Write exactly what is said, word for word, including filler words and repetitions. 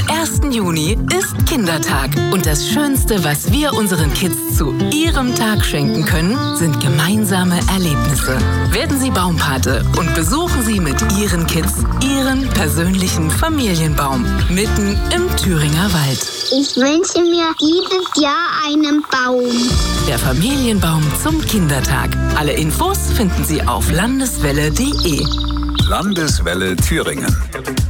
ersten Juni ist Kindertag. Und das Schönste, was wir unseren Kids zu ihrem Tag schenken können, sind gemeinsame Erlebnisse. Werden Sie Baumpate und besuchen Sie mit Ihren Kids Ihren persönlichen Familienbaum mitten im Thüringer Wald. Ich wünsche mir dieses Jahr einen Baum. Der Familienbaum zum Kindertag. Alle Infos finden Sie auf landeswelle punkt de. Landeswelle Thüringen.